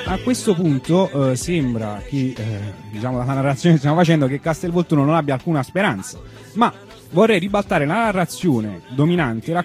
a questo punto sembra che, diciamo dalla narrazione che stiamo facendo, che Castelvolturno non abbia alcuna speranza, ma vorrei ribaltare la narrazione dominante